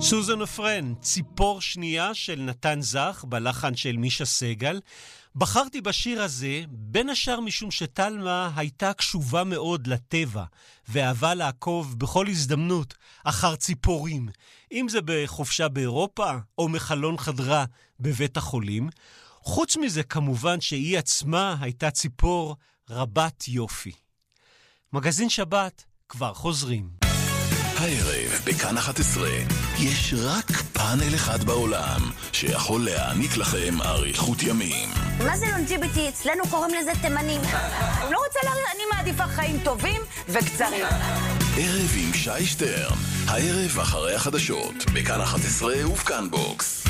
סוזן ופרן, ציפור שנייה של נתן זך, בלחן של מישה סגל. בחרתי בשיר הזה, בין השאר משום שטלמה הייתה קשובה מאוד לטבע, ואהבה לעקוב בכל הזדמנות אחר ציפורים, אם זה בחופשה באירופה, או מחלון חדרה בבית החולים. חוץ מזה, כמובן שהיא עצמה הייתה ציפור רבת יופי. מגזין שבת כבר חוזרים. הערב בכאן 11 יש רק פאנל אחד בעולם שיכול להעניק לכם אריכות ימים. מה זה לונג'יביטי? אצלנו קוראים לזה תימנים. לא רוצה להריח, אני מעדיפה חיים טובים וקצרים. ערב עם שי שטרן, הערב אחרי החדשות, בכאן 11 ובכאן בוקס.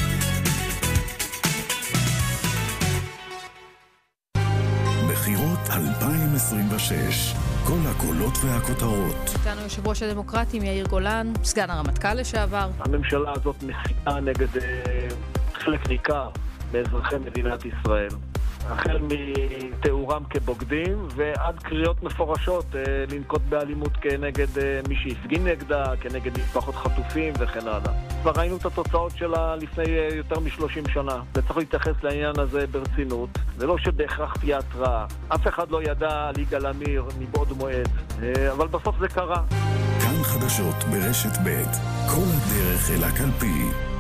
בחירות 2026, כל הקולות והכותרות. כאן יושב ראש הדמוקרטים יאיר גולן, סגן הרמטכ"ל לשעבר. הממשלה הזאת מסיתה נגד חלק ניכר באזרחי מדינת ישראל. החל מתיאורם כבוגדים ועד קריאות מפורשות לנקוט באלימות כנגד מי שהפגין נגדה, כנגד משפחות חטופים וכן הלאה. כבר ראינו את התוצאות שלה לפני יותר מ-30 שנה, וצריך להתייחס לעניין הזה ברצינות. זה לא שבהכרח תהיה התראה. אף אחד לא ידע על יגאל עמיר מבעוד מועד, אבל בסוף זה קרה. כאן חדשות ברשת ב', כל הדרך אל הקלפי.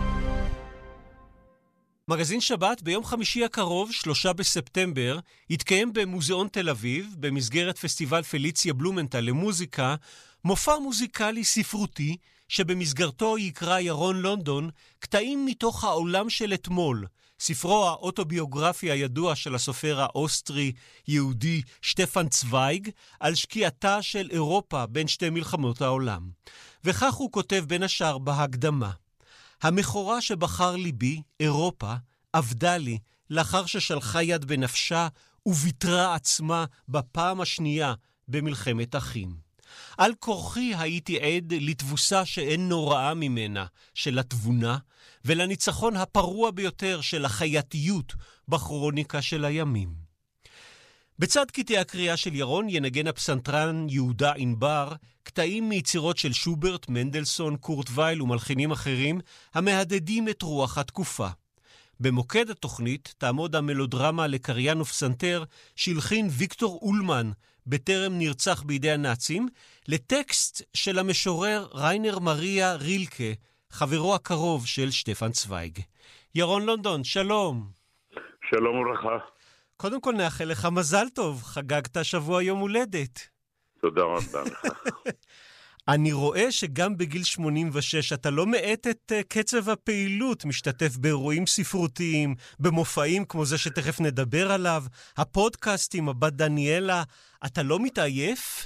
מגזין שבת ביום חמישי הקרוב, 3 בספטמבר, יתקיים במוזיאון תל אביב, במסגרת פסטיבל פליציה בלומנטל למוזיקה, מופע מוזיקלי ספרותי, שבמסגרתו יקרא ירון לונדון קטעים מתוך העולם של אתמול, ספרו האוטוביוגרפי הידוע של הסופר האוסטרי-יהודי שטפן צוויג, על שקיעתה של אירופה בין שתי מלחמות העולם. וכך הוא כותב בין השאר בהקדמה. המכורה שבחר ליבי, אירופה, עבדה לי לאחר ששלחה יד בנפשה וביטרה עצמה בפעם השנייה במלחמת אחים. על כורחי הייתי עד לתבוסה שאין נוראה ממנה, של התבונה, ולניצחון הפרוע ביותר של החייתיות בכרוניקה של הימים. בצד קטעי הקריאה של ירון ינגן הפסנתרן יהודה ענבר קטעים מיצירות של שוברט, מנדלסון, קורט וייל ומלחינים אחרים המהדדים את רוח התקופה. במוקד התוכנית תעמוד המלודרמה לקריין ופסנתר שהלחין ויקטור אולמן בטרם נרצח בידי הנאצים, לטקסט של המשורר ריינר מריה רילקה, חברו הקרוב של שטפן צוויג. ירון לונדון, שלום. שלום וברכה. קודם כל נאחל לך מזל טוב, חגגת שבוע יום הולדת. תודה רבה לך. אני רואה שגם בגיל 86 אתה לא מעט את קצב הפעילות, משתתף באירועים ספרותיים, במופעים כמו זה שתכף נדבר עליו, הפודקאסטים, הבת דניאלה, אתה לא מתעייף?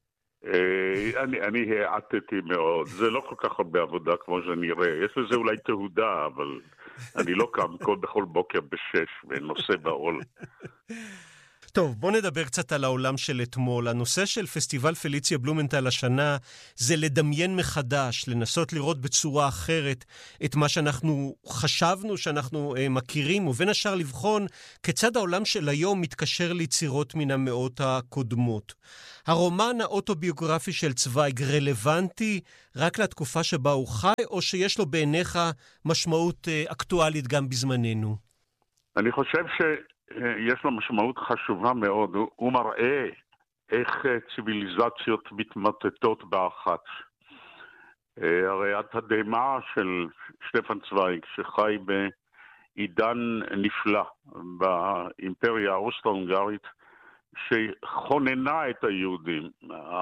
אני העטתי מאוד, זה לא כל כך הרבה עבודה כמו שאני רואה, יש לזה אולי תהודה, אבל אני לא קם בכל בוקר ב6 ונושא בעול. טוב, בוא נדבר קצת על העולם של אתמול. הנושא של פסטיבל פליציה בלומנטל השנה זה לדמיין מחדש, לנסות לראות בצורה אחרת את מה שאנחנו חשבנו שאנחנו מכירים, ובין השאר לבחון כיצד העולם של היום מתקשר ליצירות מן המאות הקודמות. הרומן האוטוביוגרפי של צוויג רלוונטי רק לתקופה שבה הוא חי, או שיש לו בעיניך משמעות אקטואלית גם בזמננו? אני חושב יש לו משמעות חשובה מאוד. הוא מראה איך ציוויליזציות מתמוטטות באחת. הרי התדהמה של שטפן צוויג שחי בעידן נפלא באימפריה האוסטרו-הונגרית שכוננה את היהודים.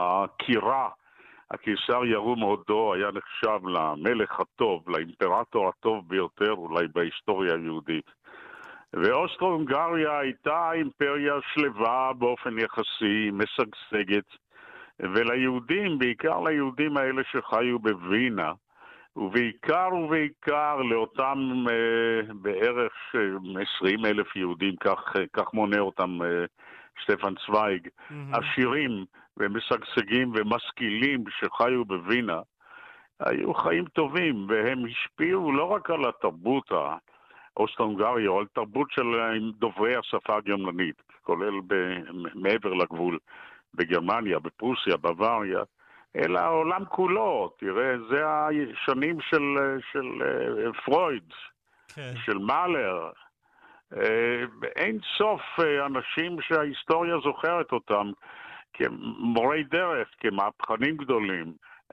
הקיסר ירום הודו היה נחשב למלך הטוב, לאימפרטור הטוב ביותר אולי בהיסטוריה היהודית. ואוסטרו-הונגריה הייתה אימפריה שלווה באופן יחסי, משגשגת, וליהודים, בעיקר ליהודים האלה שחיו בווינה, ובעיקר לאותם בערך 20,000 יהודים, כך מונה אותם שטפן צוויג, עשירים ומשגשגים ומשכילים שחיו בווינה, היו חיים טובים, והם השפיעו לא רק על התרבות האוסטרו-הונגריה, או על תרבות של דוברי השפה הגרמנית, כולל מעבר לגבול, בגרמניה, בפרוסיה, בוואריה, אלא העולם כולו. תראה, זה השנים של פרויד, כן. של מאלר. אין סוף אנשים שההיסטוריה זוכרת אותם כמורי דרך, כמהפכנים גדולים.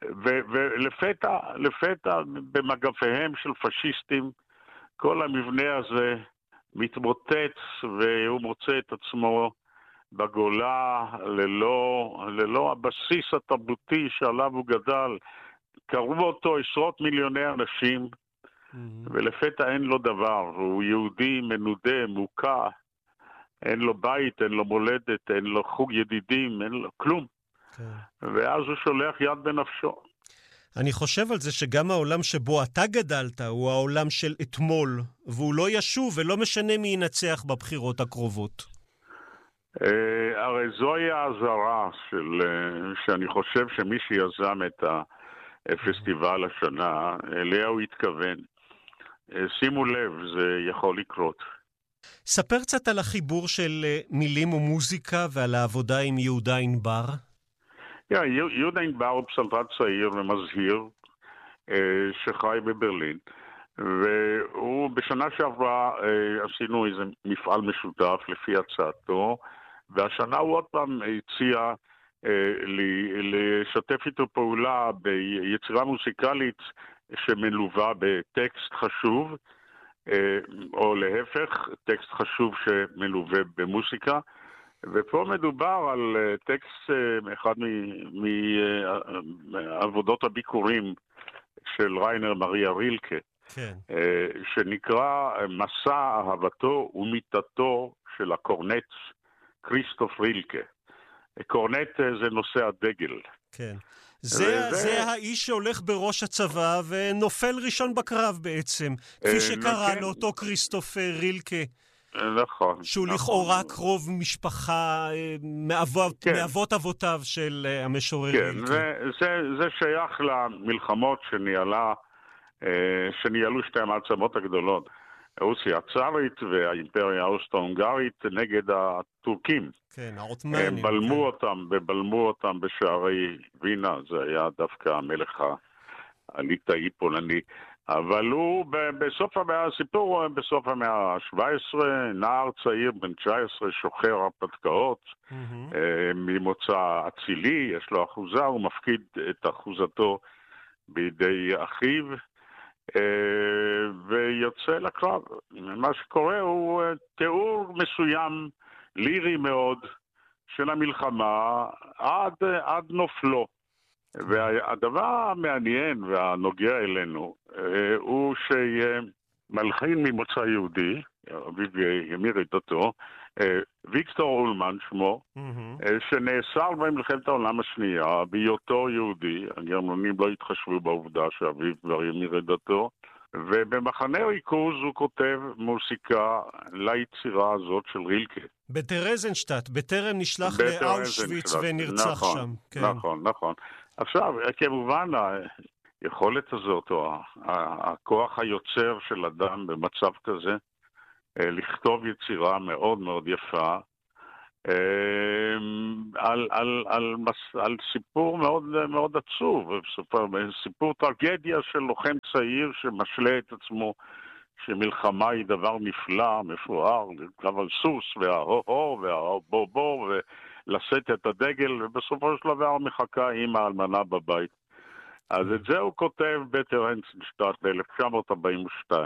ולפתע במגפיהם של פשיסטים, כל המבנה הזה מתמוטט, והוא מוצא את עצמו בגולה ללא הבסיס התרבותי שעליו הוא גדל. קראו אותו עשרות מיליוני אנשים, ולפתע אין לו דבר. הוא יהודי מנודה, מוקע, אין לו בית, אין לו מולדת, אין לו חוג ידידים, אין לו כלום. ואז הוא שולח יד בנפשו. אני חושב על זה שגם העולם שבו אתה גדלת הוא העולם של אתמול, והוא לא ישוב ולא משנה מי ינצח בבחירות הקרובות. הרי זוהי ההזרה שאני חושב שמי שיזם את הפסטיבל השנה, אליה הוא התכוון. שימו לב, זה יכול לקרות. ספר קצת על החיבור של מילים ומוזיקה ועל העבודה עם יהודה ענבר. יהודה ענבר הוא פסנתרן צעיר ומזהיר שחי בברלין, והוא בשנה שעברה עשינו איזה מפעל משותף לפי הצעתו, והשנה הוא עוד פעם הציע לשתף איתו פעולה ביצירה מוזיקלית שמלווה בטקסט חשוב, או להפך, טקסט חשוב שמלווה במוסיקה. ופה מדובר על טקסט, אחד מעבודות הביקורים של ריינר מריה רילקה, כן. שנקרא מסע אהבתו ומיתתו של הקורנט כריסטוף רילקה. קורנט זה נושא הדגל. כן. זה האיש שהולך בראש הצבא ונופל ראשון בקרב בעצם, כפי שקרא לאותו כריסטוף רילקה. נכון. שהוא לכאורה קרוב משפחה מאבות אבותיו של המשורר רילקה. כן, זה שייך למלחמות שניהלו שתי המעצמות הגדולות, רוסיה הצארית והאימפריה האוסטרו-הונגרית נגד הטורקים. כן, העות'מאנים. הם בלמו אותם בשערי וינה, זה היה דווקא המלך הליטאי פולני. אבל הוא בסוף המאה ה-17, נער צעיר בן 19, שוחר הרפתקאות, ממוצא אצילי, יש לו אחוזה, הוא מפקיד את אחוזתו בידי אחיו, ויוצא לקרב. מה שקורה הוא תיאור מסוים, לירי מאוד, של המלחמה עד נופלו. והדבר המעניין והנוגע אלינו הוא שמלחין ממוצא יהודי, אביו ימיר עדתו, ויקטור אולמן שמו, שנאסר במלחמת העולם השנייה בהיותו יהודי. הגרמנים לא התחשבו בעובדה שאביו כבר ימיר עדתו, ובמחנה ריכוז הוא כותב מוסיקה ליצירה הזאת של רילקה. בטרזנשטט, בטרם נשלח לאושוויץ ונרצח שם. נכון. עכשיו, כמובן, היכולת הזאת, או הכוח היוצר של אדם במצב כזה, לכתוב יצירה מאוד מאוד יפה, על סיפור מאוד מאוד עצוב, סיפור טרגדיה של לוחם צעיר שמשלה את עצמו שמלחמה היא דבר נפלא, מפואר, לרכב על סוס, וההו-הו, והבו-בו, ולשאת את הדגל, ובסופו של דבר מחכה עם האלמנה בבית. אז את זה הוא כותב בטרזנשטט ב-1942.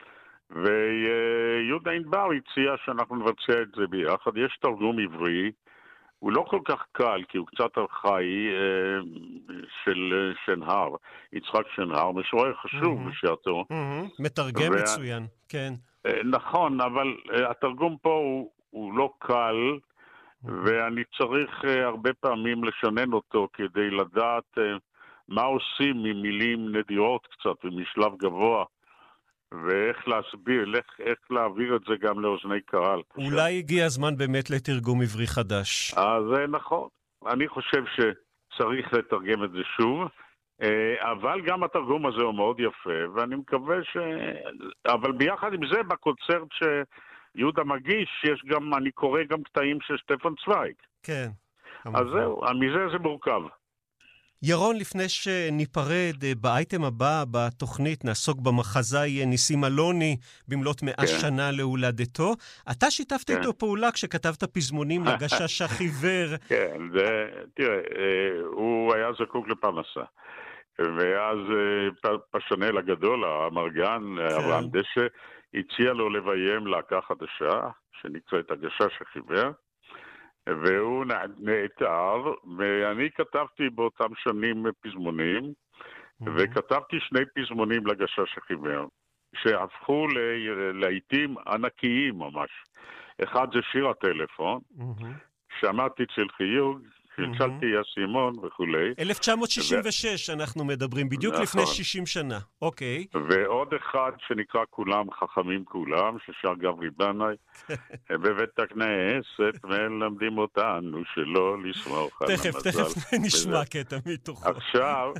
ויהודה ענבר הציע שאנחנו נבצע את זה ביחד. יש תרגום עברי, הוא לא כל כך קל, כי הוא קצת ארכאי, של שנהר, יצחק שנהר, משורר חשוב בשעתו. מתרגם מצוין, כן. נכון, אבל התרגום פה הוא לא קל, ואני צריך הרבה פעמים לשנן אותו כדי לדעת מה עושים ממילים נדירות קצת ומשלב גבוה, ואיך להסביר, איך להעביר את זה גם לאוזני קהל. אולי הגיע הזמן באמת לתרגום עברי חדש. זה נכון. אני חושב שצריך לתרגם את זה שוב, אבל גם התרגום הזה הוא מאוד יפה, ואני מקווה אבל ביחד עם זה, בקונצרט שיהודה מגיש, יש גם, אני קורא גם קטעים של שטפן צוויג. כן. אז זהו, מזה זה מורכב. ירון, לפני שניפרד, באייטם הבא בתוכנית נעסוק במחזאי ניסים אלוני במלאת 100 שנה להולדתו. אתה שיתפת איתו פעולה כשכתבת פזמונים לגשש החיוור. כן, תראה, הוא היה זקוק לפרנסה. ואז פשנל הגדול, המרגן, אברהם דשא, הציע לו לביים להקה חדשה, שנקראת הגשש החיוור. והוא נעתר, ואני כתבתי באותם שנים פזמונים, וכתבתי 2 פזמונים לגשש החיוור, שהפכו לעיתים ענקיים ממש. אחד זה שיר הטלפון, שמעתי אצל חיוג, שלשלתי יסימון וכולי. 1966 אנחנו מדברים, בדיוק לפני 60 שנה. אוקיי. ועוד אחד שנקרא כולם חכמים כולם, ששר גברי בנאי, בבית הכנסת מלמדים אותנו שלא לסמוך על המזל. תכף נשמע קטע מתוכו. עכשיו,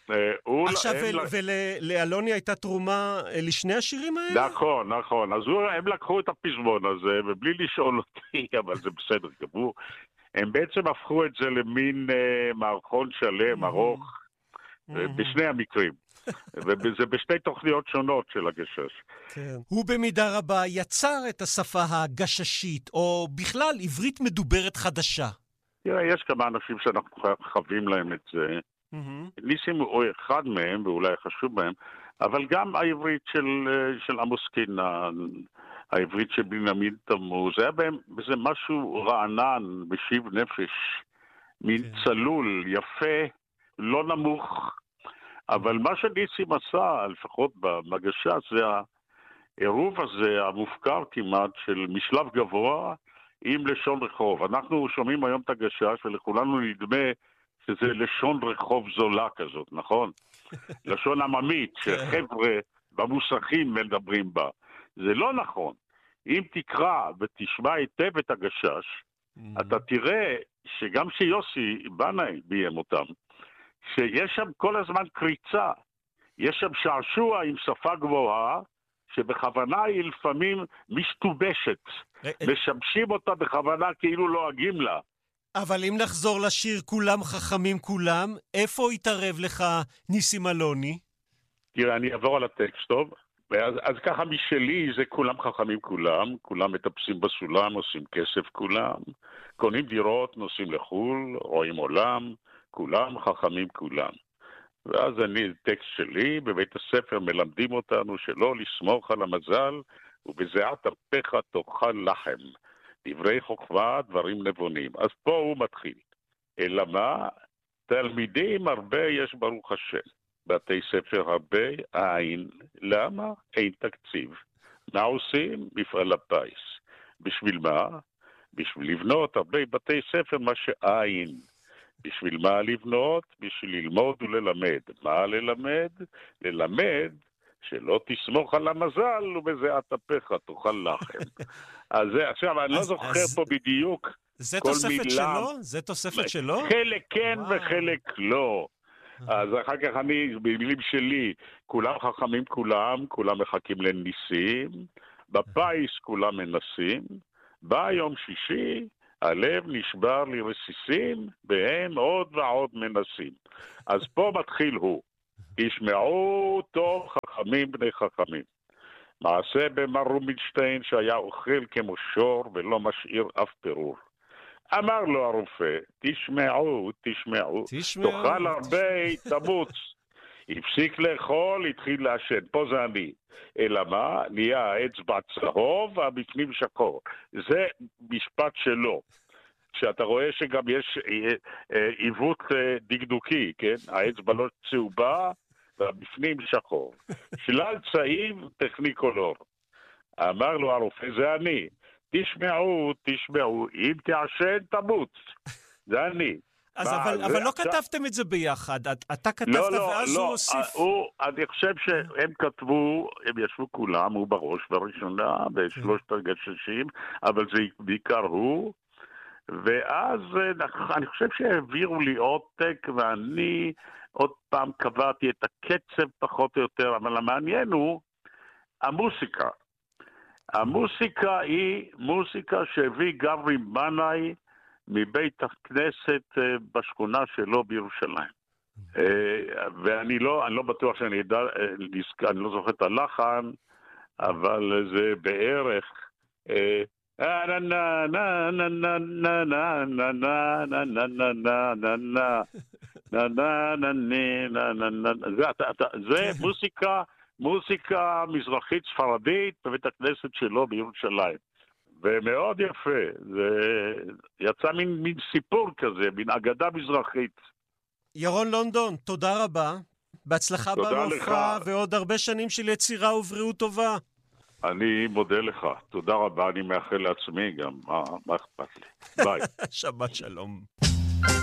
ולאלוני הייתה תרומה לשני השירים האלה? נכון. אז הם לקחו את הפזמון הזה, ובלי לשאול אותי, אבל זה בסדר גמור, הם בעצם הפכו את זה למין מערכון שלם, ארוך, בשני המקרים. וזה בשתי תוכניות שונות של הגשש. כן. הוא במידה רבה יצר את השפה הגששית, או בכלל עברית מדוברת חדשה. תראה, יש כמה אנשים שאנחנו חווים להם את זה. ניסים הוא אחד מהם, ואולי חשוב מהם, אבל גם העברית של עמוס קינן, העברית של בנימין תמוז, זה היה בזה משהו רענן, בשיב נפש, מין צלול, יפה, לא נמוך, אבל מה שניסים עשה, לפחות במגשה, זה העירוב הזה, המופקר כמעט, של משלב גבוה עם לשון רחוב. אנחנו שומעים היום את הגשש, ולכולנו נדמה שזה לשון רחוב זולה כזאת, נכון? לשון עממית, שחבר'ה במוסכים מדברים בה. זה לא נכון. אם תקרא ותשמע היטב את הגשש, אתה תראה שגם שיוסי בנאי ביים אותם, שיש שם כל הזמן קריצה, יש שם שעשוע עם שפה גבוהה, שבכוונה היא לפעמים משתובשת, משמשים אותה בכוונה כאילו לא אגים לה. אבל אם נחזור לשיר כולם חכמים כולם, איפה יתערב לך ניסים אלוני? תראה, אני אעבור על הטקסט טוב. אז ככה משלי זה כולם חכמים כולם, כולם מטפסים בסולם, עושים כסף כולם, קונים דירות, נוסעים לחול, רואים עולם, כולם חכמים כולם. ואז טקסט שלי, בבית הספר מלמדים אותנו שלא לסמוך על המזל, ובזיעת אפיך תאכל לחם. דברי חוכמה, דברים נבונים. אז פה הוא מתחיל. אלא מה? תלמידים הרבה יש ברוך השם. בתי ספר הרבה אין. למה? אין תקציב. מה עושים? מפעל הפיס. בשביל מה? בשביל לבנות הרבה בתי ספר מה שאין. בשביל מה לבנות? בשביל ללמוד וללמד. מה ללמד? ללמד שלא תסמוך על המזל ובזיעת אפיך תאכל לחם. אז עכשיו, אני לא זוכר פה בדיוק זה תוספת שלו? זה תוספת שלו? חלק כן וחלק לא. אז אחר כך אני, במילים שלי, כולם חכמים כולם, כולם מחכים לניסים, בפיס כולם מנסים, בא יום שישי, הלב נשבר לרסיסים, והם עוד ועוד מנסים. אז פה מתחיל הוא. ישמעו טוב חכמים בני חכמים. מעשה במר רובינשטיין שהיה אוכל כמו שור ולא משאיר אף פירור. אמר לו הרופא, תשמעו, תאכל הרבה, תמוץ. הפסיק לאכול, התחיל לעשן. פה זה אני. אלא מה? נהיה האצבע צהוב והבפנים שחור. זה משפט שלו. שאתה רואה שגם יש עיוות דקדוקי, כן? האצבע לא צהובה והבפנים שחור. שלל צהיב טכניקולור. אמר לו הרופא, זה אני. תשמעו, אם תעשן תמות. זה אני. אז אבל לא כתבתם את זה ביחד. אתה כתבת ואז הוא הוסיף. אני חושב שהם כתבו, הם ישבו כולם, הוא בראש בראשונה, בשלושת הגששים, אבל זה בעיקר הוא. ואז אני חושב שהעבירו לי עותק, ואני עוד פעם קבעתי את הקצב פחות או יותר, אבל המעניין הוא המוסיקה. המוסיקה היא מוסיקה שהביא גברי בנאי מבית הכנסת בשכונה שלו בירושלים. ואני לא בטוח שאני אדע, אני לא זוכר את הלחן, אבל זה בערך... זה מוזיקה מזרחית ספרדית בבית הכנסת שלו בירושלים. ומאוד יפה, זה יצא מין סיפור כזה, מין אגדה מזרחית. ירון לונדון, תודה רבה. בהצלחה במופע ועוד הרבה שנים של יצירה ובריאות טובה. אני מודה לך, תודה רבה, אני מאחל לעצמי גם, מה אכפת לי. ביי. שבת שלום.